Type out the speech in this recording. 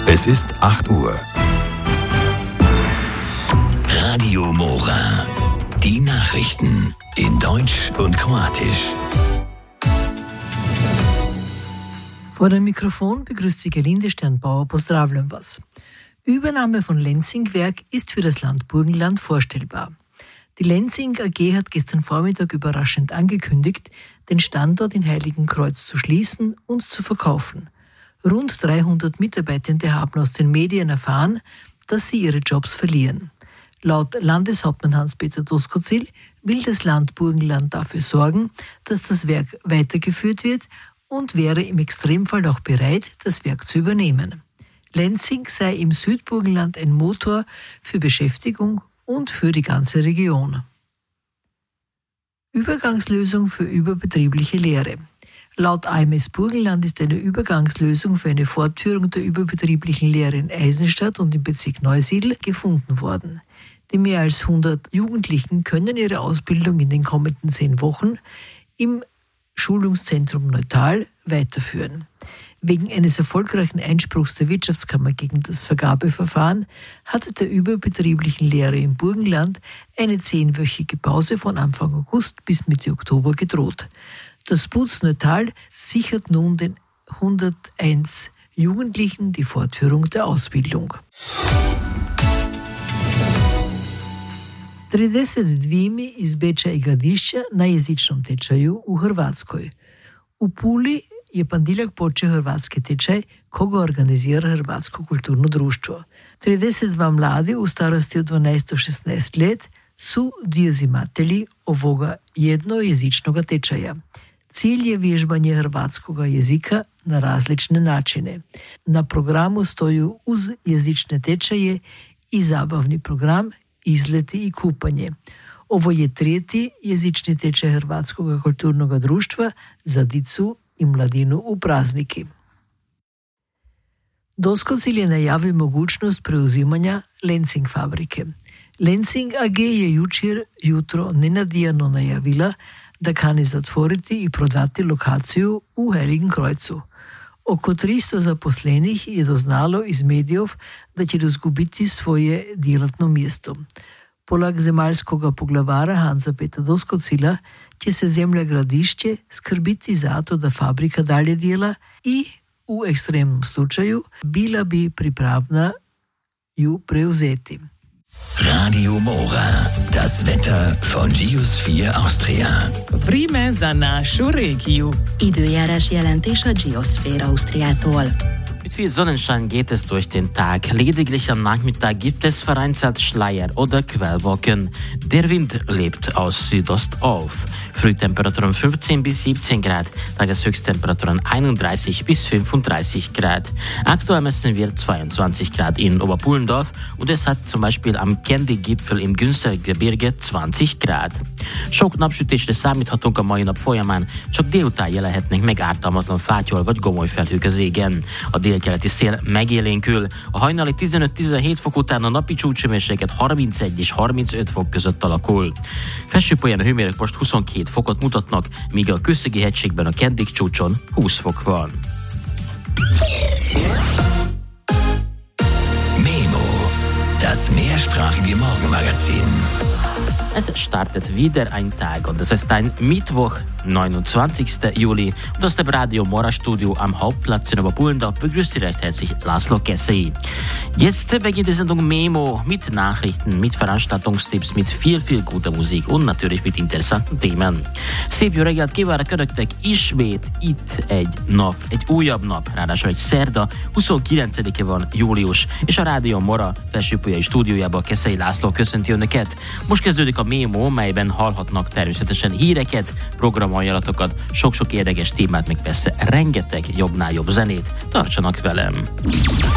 Es ist 8 Uhr. Radio Mora. Die Nachrichten in Deutsch und Kroatisch. Vor dem Mikrofon begrüßt Sie Gerlinde Sternbauer. Pozdravljam vas. Übernahme von Lenzing-Werk ist für das Land Burgenland vorstellbar. Die Lenzing AG hat gestern Vormittag überraschend angekündigt, den Standort in Heiligenkreuz zu schließen und zu verkaufen. Rund 300 Mitarbeitende haben aus den Medien erfahren, dass sie ihre Jobs verlieren. Laut Landeshauptmann Hans-Peter Doskozil will das Land Burgenland dafür sorgen, dass das Werk weitergeführt wird und wäre im Extremfall auch bereit, das Werk zu übernehmen. Lenzing sei im Südburgenland ein Motor für Beschäftigung und für die ganze Region. Übergangslösung für überbetriebliche Lehre. Laut AMS Burgenland ist eine Übergangslösung für eine Fortführung der überbetrieblichen Lehre in Eisenstadt und im Bezirk Neusiedl gefunden worden. Die mehr als 100 Jugendlichen können ihre Ausbildung in den kommenden 10 Wochen im Schulungszentrum Neutal weiterführen. Wegen eines erfolgreichen Einspruchs der Wirtschaftskammer gegen das Vergabeverfahren hatte der überbetrieblichen Lehre im Burgenland eine 10-wöchige Pause von Anfang August bis Mitte Oktober gedroht. Das BUZ Neutal sichert nun den 101 Jugendlichen die Fortführung der Ausbildung. 32 iz Beča i Gradišća na jezičnom tečaju u Hrvatskoj. U Puli je ponedjeljak počeo hrvatski tečaj koga organizira Hrvatsko kulturno društvo. 32 mladi u starosti od 12 do 16 let su diozimatelji ovoga jednojezičnog tečaja. Cilj je vježbanje hrvatskog jezika na različne načine. Na programu stoju uz jezične tečaje i zabavni program, izleti i kupanje. Ovo je 3. jezični tečaj Hrvatskog kulturnog društva za dicu i mladinu u prazniki. Doskozil je najavio mogućnost preuzimanja Lenzing fabrike. Lenzing AG je jučer jutro nenadijano najavila da kani zatvoriti i prodati lokaciju u Heiligenkreuzu. Oko 300 zaposlenih je doznalo iz medijev, da će izgubiti svoje djelatno mjesto. Poleg zemaljskog poglavara Hansa Petra Doskozila će se zemlja Gradišće skrbiti za to da fabrika dalje djela i u ekstremnom slučaju bila bi pripravna ju preuzeti. Radio Mora, das Wetter von Geosphere Austria. Vreme za našu regiju. Időjárás jelentés a Geosphere Austriától. Mit viel Sonnenschein geht es durch den Tag. Lediglich am Nachmittag gibt es vereinzelt Schleier oder Quellwolken. Der Wind lebt aus Südost auf. Frühtemperaturen 15 bis 17 Grad, Tageshöchsttemperaturen 31 bis 35 Grad. Aktuell messen wir 22 Grad in Oberpullendorf und es hat zum Beispiel am Kendi-Gipfel im Günztergebirge 20 Grad. Sok napsütésre számíthatunk a mai nap folyamán, csak délután jelenhetnek meg ártalmatlan fátyol vagy gomoly felhők az égen. A délkeleti szél megélénkül. A hajnali 15-17 fok után a napi csúcshőmérséklet 31 és 35 fok között alakul. Felsőpolyán a hőmérők most 22 fokot mutatnak, míg a Kőszegi hegységben a Kendik csúcson 20 fok van. Memo, das mehrsprachige Morgenmagazin. Es startet wieder ein Tag und es ist ein Mittwoch, 29. Juli und aus dem Radio Mora Studio am Hauptplatz in Oberpullendorf begrüßt Sie recht herzlich László Keszei. Jetzt beginnt die Sendung Memo mit Nachrichten, mit Veranstaltungstipps, mit viel guter Musik und natürlich mit interessanten Themen. Szép jó reggelt kívánok Önöknek, ismét itt egy nap, egy újabb nap, ráadásul egy szerda, 29-e van július, és a Radio Mora felsőpolyai stúdiójában Keszei László köszönti Önöket. Most kezdődik a Memo, melyben hallhatnak természetesen híreket, programajánlatokat, sok-sok érdekes témát, meg persze rengeteg jobbnál jobb zenét. Tartsanak velem!